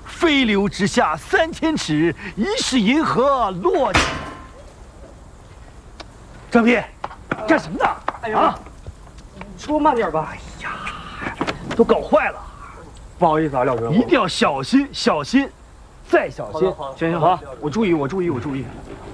飞流直下3000尺，疑是银河落。张斌，干什么呢？ 哎呀，说慢点吧。 哎呀，都搞坏了。 不好意思啊，廖哥， 一定要小心，小心，再小心。 行，好，我注意。